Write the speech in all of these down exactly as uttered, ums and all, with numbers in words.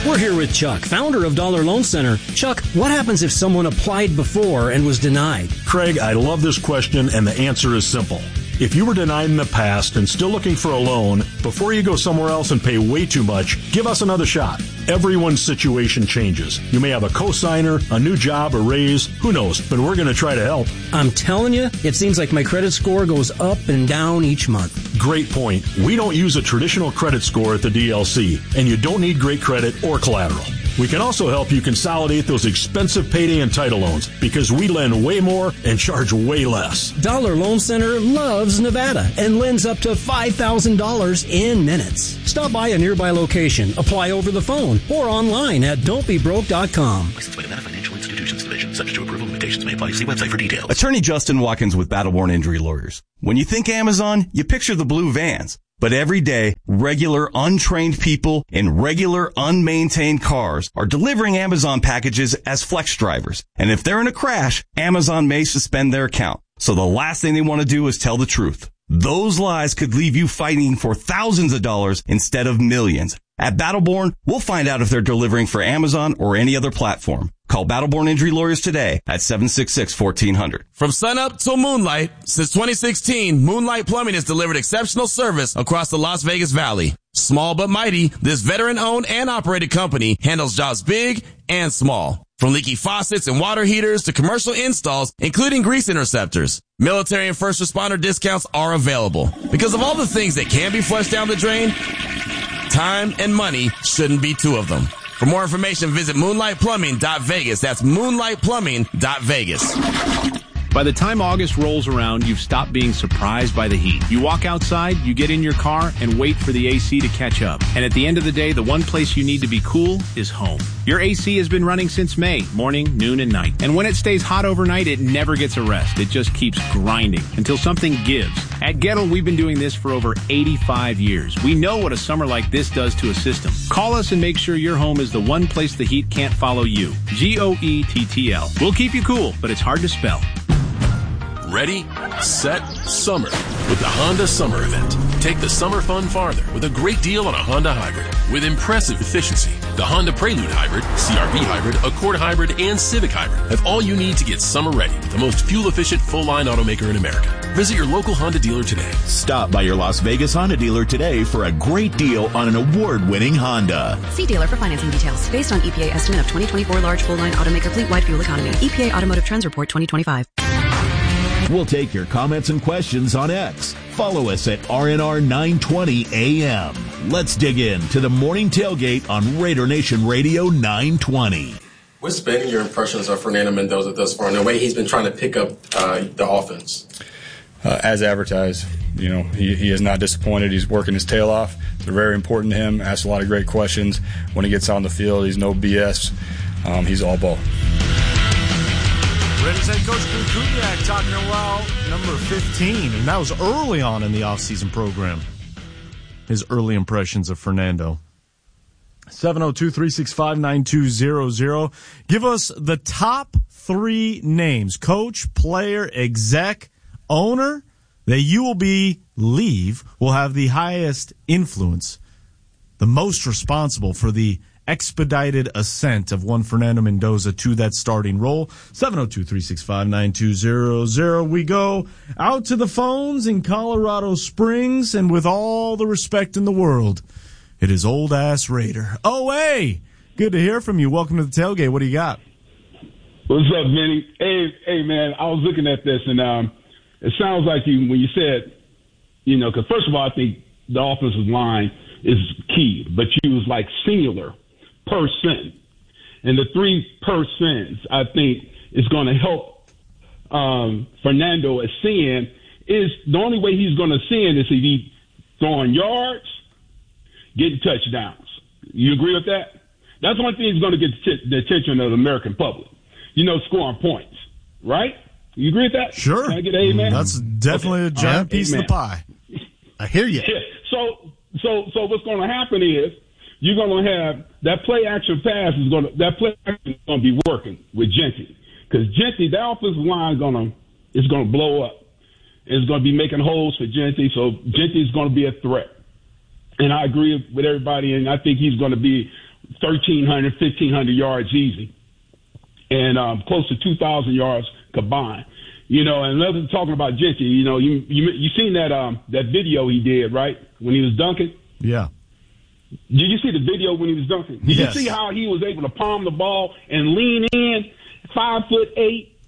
We're here with Chuck, founder of Dollar Loan Center. Chuck, what happens if someone applied before and was denied? Craig, I love this question, and the answer is simple. If you were denied in the past and still looking for a loan, before you go somewhere else and pay way too much, give us another shot. Everyone's situation changes. You may have a cosigner, a new job, a raise, who knows, but we're going to try to help. I'm telling you, it seems like my credit score goes up and down each month. Great point. We don't use a traditional credit score at the D L C, and you don't need great credit or collateral. We can also help you consolidate those expensive payday and title loans because we lend way more and charge way less. Dollar Loan Center loves Nevada and lends up to five thousand dollars in minutes. Stop by a nearby location, apply over the phone, or online at don't be broke dot com. Licensed by Nevada Financial Institutions Division. Subject to approval, limitations may apply. See website for details. Attorney Justin Watkins with Battleborn Injury Lawyers. When you think Amazon, you picture the blue vans. But every day, regular, untrained people in regular, unmaintained cars are delivering Amazon packages as flex drivers. And if they're in a crash, Amazon may suspend their account. So the last thing they want to do is tell the truth. Those lies could leave you fighting for thousands of dollars instead of millions. At Battleborn, we'll find out if they're delivering for Amazon or any other platform. Call Battleborn Injury Lawyers today at seven six six, one four zero zero. From sunup till moonlight, since twenty sixteen, Moonlight Plumbing has delivered exceptional service across the Las Vegas Valley. Small but mighty, this veteran-owned and operated company handles jobs big and small. From leaky faucets and water heaters to commercial installs, including grease interceptors. Military and first responder discounts are available. Because of all the things that can be flushed down the drain, time and money shouldn't be two of them. For more information, visit moonlight plumbing dot vegas. That's moonlight plumbing dot vegas. By the time August rolls around, you've stopped being surprised by the heat. You walk outside, you get in your car, and wait for the A C to catch up. And at the end of the day, the one place you need to be cool is home. Your A C has been running since May, morning, noon, and night. And when it stays hot overnight, it never gets a rest. It just keeps grinding until something gives. At Gettle, we've been doing this for over eighty-five years. We know what a summer like this does to a system. Call us and make sure your home is the one place the heat can't follow you. G O E T T L. We'll keep you cool, but it's hard to spell. Ready, set, summer with the Honda Summer Event. Take the summer fun farther with a great deal on a Honda Hybrid with impressive efficiency. The Honda Prelude Hybrid, C R V Hybrid, Accord Hybrid, and Civic Hybrid have all you need to get summer ready with the most fuel-efficient full-line automaker in America. Visit your local Honda dealer today. Stop by your Las Vegas Honda dealer today for a great deal on an award-winning Honda. See dealer for financing details. Based on E P A estimate of twenty twenty-four large full-line automaker fleet-wide fuel economy. E P A Automotive Trends Report twenty twenty-five. We'll take your comments and questions on X. Follow us at R N R nine twenty A M. Let's dig in to the morning tailgate on Raider Nation Radio nine twenty. What's been your impressions of Fernando Mendoza thus far and the way he's been trying to pick up uh, the offense? Uh, as advertised, you know, he, he is not disappointed. He's working his tail off. They're very important to him. Asks a lot of great questions. When he gets on the field, he's no B S. Um, he's all ball. Raiders head coach Drew Kubiak talking about number fifteen, and that was early on in the offseason program. His early impressions of Fernando. seven oh two, three six five, nine two zero zero. Give us the top three names, coach, player, exec, owner, that you will believe will have the highest influence, the most responsible for the expedited ascent of one Fernando Mendoza to that starting role. seven oh two, three six five, nine two zero zero. We go out to the phones in Colorado Springs, and with all the respect in the world, it is old ass Raider. Oh, hey, good to hear from you. Welcome to the tailgate. What do you got? What's up, Vinny? Hey, hey, man, I was looking at this, and um, it sounds like you, when you said, you know, because first of all, I think the offensive line is key, but you was like singular. Percent. And the three percents, I think, is going to help um, Fernando ascend. Is the only way he's going to ascend is if he's throwing yards, getting touchdowns. You agree with that? That's the only thing he's going to get the attention of the American public. You know, scoring points, right? You agree with that? Sure. Can I get an amen? That's definitely okay. a giant right. piece amen. of the pie. I hear you. Yeah. So, so, so what's going to happen is, you're going to have that play action pass is going to that play action is going to be working with Genty, because Genty, the offensive line is going to is going to blow up. It's going to be making holes for Genty, so Genty is going to be a threat. And I agree with everybody, and I think he's going to be thirteen hundred, fifteen hundred yards easy, and um, close to two thousand yards combined. You know, and another talking about Gentry, you know, you you you seen that um that video he did, right, when he was dunking? Yeah. Did you see the video when he was dunking? Did yes. you see how he was able to palm the ball and lean in, five foot eight,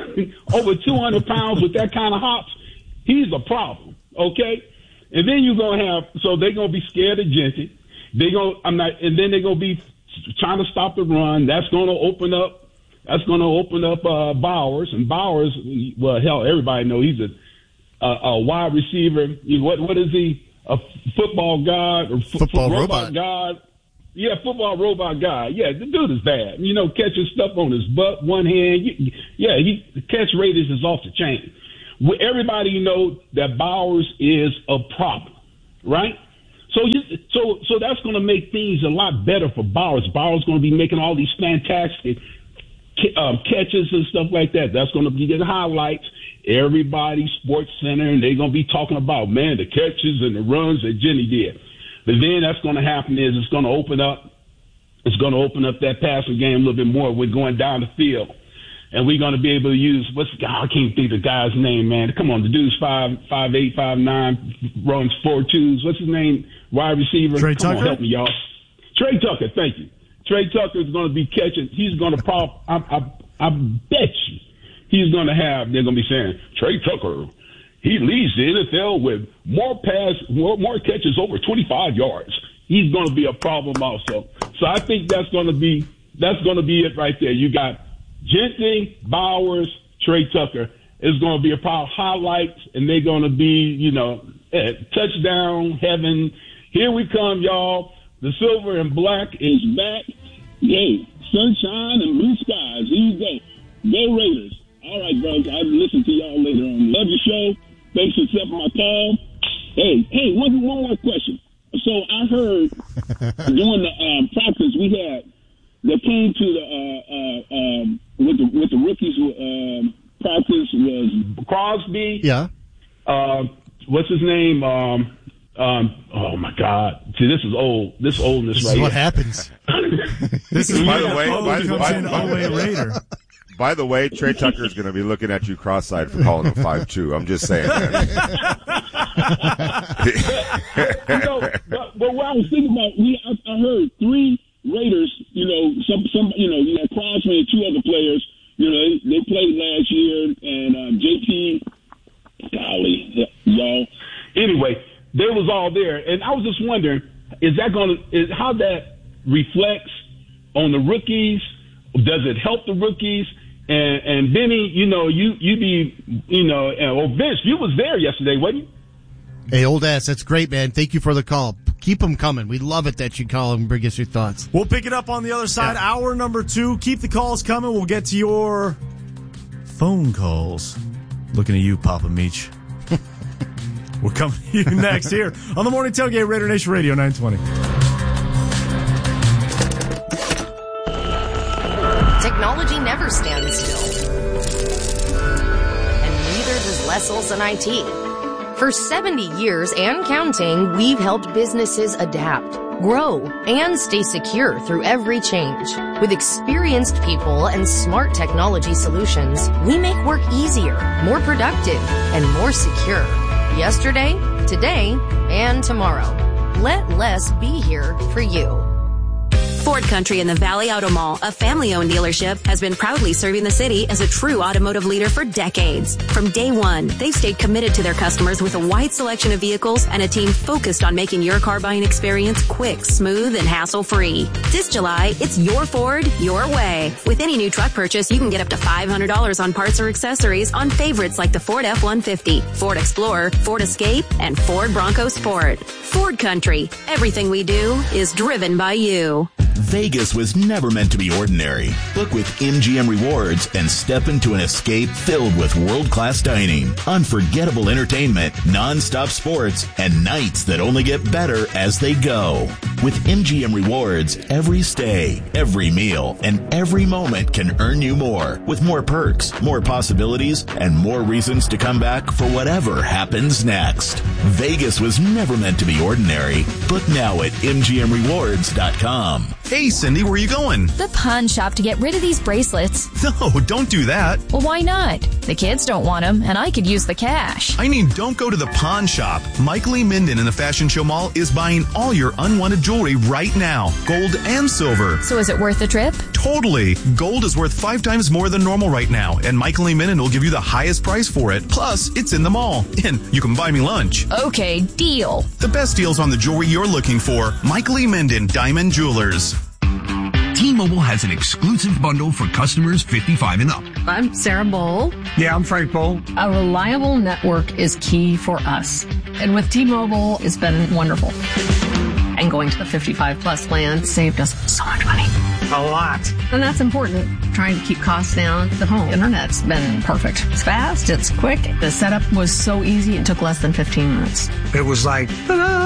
over two hundred pounds with that kind of hops? He's a problem, okay? And then you're gonna have, so they're gonna be scared of Gentry. They gonna, I'm not, and then they're gonna be trying to stop the run. That's gonna open up. That's gonna open up uh, Bowers, and Bowers. Well, hell, everybody know he's a a, a wide receiver. What what is he? A football god or f- football robot. robot god? Yeah, football robot guy. Yeah, the dude is bad. You know, catching stuff on his butt, one hand. Yeah, he the catch rate is off the chain. Everybody know that Bowers is a problem, right? So, you, so, so that's going to make things a lot better for Bowers. Bowers going to be making all these fantastic um, catches and stuff like that. That's going to be getting highlights. Everybody, Sports Center, and they're going to be talking about, man, the catches and the runs that Jenny did. But then that's going to happen is it's going to open up. It's going to open up that passing game a little bit more. We're going down the field. And we're going to be able to use, what's the guy? I can't think of the guy's name, man. Come on, the dude's five, five, eight, five, nine, runs four twos. What's his name? Wide receiver. Trey Come Tucker? on, help me, y'all. Trey Tucker, thank you. Trey Tucker is going to be catching. He's going to pop. I, I, I bet you he's going to have, they're going to be saying, Trey Tucker, he leads the N F L with more pass, more, more catches over twenty-five yards. He's going to be a problem also. So I think that's going to be, that's going to be it right there. You got Gentry, Bowers, Trey Tucker is going to be a problem. Highlights, and they're going to be, you know, eh, touchdown heaven. Here we come, y'all. The silver and black is back. Yay. Sunshine and blue skies. Here you go. Go Raiders. All right, bros. I'll listen to y'all later on. Love your show. Thanks for accepting my call. Hey, hey, one, one more question. So I heard during the um, practice we had that came to the uh, uh, um, with the with the rookies um, practice was Crosby. Yeah. Uh, what's his name? Um, um, oh my God! See, this is old. This oldness this right is what here. happens. This is by why the way, by, comes by, in by, Elway Raider. by the way, Trey Tucker is going to be looking at you cross-eyed for calling him five two. I'm just saying, man. you know, but, but what I was thinking about, we I, I heard three Raiders. You know, some some you know, you had Crosby and two other players. You know, they, they played last year, and um, J P, golly, y'all. Anyway, they was all there, and I was just wondering, is that going to is how that reflects on the rookies? Does it help the rookies? And and Benny, you know, you you be you know, or Vince, you was there yesterday, wasn't you? Hey, old ass, that's great, man. Thank you for the call. Keep them coming. We love it that you call and bring us your thoughts. We'll pick it up on the other side. Yeah. Hour number two. Keep the calls coming. We'll get to your phone calls. Looking at you, Papa Meach. We're coming to you next here on the Morning Tailgate, Raider Nation Radio nine twenty. Technology never stands still. And neither does Les Olson I T. For seventy years and counting, we've helped businesses adapt, grow, and stay secure through every change. With experienced people and smart technology solutions, we make work easier, more productive, and more secure. Yesterday, today, and tomorrow. Let Les be here for you. Ford Country in the Valley Auto Mall, a family-owned dealership, has been proudly serving the city as a true automotive leader for decades. From day one, they've stayed committed to their customers with a wide selection of vehicles and a team focused on making your car buying experience quick, smooth, and hassle-free. This July, it's your Ford, your way. With any new truck purchase, you can get up to five hundred dollars on parts or accessories on favorites like the Ford F one fifty, Ford Explorer, Ford Escape, and Ford Bronco Sport. Ford Country. Everything we do is driven by you. Vegas was never meant to be ordinary. Book with M G M Rewards and step into an escape filled with world-class dining, unforgettable entertainment, non-stop sports, and nights that only get better as they go. With M G M Rewards, every stay, every meal, and every moment can earn you more. With more perks, more possibilities, and more reasons to come back for whatever happens next. Vegas was never meant to be ordinary. Book now at M G M rewards dot com. Hey, Cindy, where are you going? The pawn shop to get rid of these bracelets. No, don't do that. Well, why not? The kids don't want them, and I could use the cash. I mean, don't go to the pawn shop. Mike Lee Minden in the Fashion Show Mall is buying all your unwanted jewelry right now, gold and silver. So is it worth the trip? Totally. Gold is worth five times more than normal right now, and Mike Lee Minden will give you the highest price for it. Plus, it's in the mall, and you can buy me lunch. Okay, deal. The best deals on the jewelry you're looking for. Mike Lee Minden, Diamond Jewelers. T-Mobile has an exclusive bundle for customers fifty-five and up. I'm Sarah Bowl. Yeah, I'm Frank Bowl. A reliable network is key for us. And with T-Mobile, it's been wonderful. And going to the fifty-five plus plan saved us so much money. A lot. And that's important. Trying to keep costs down. The home internet's been perfect. It's fast. It's quick. The setup was so easy. It took less than fifteen minutes. It was like, ta-da!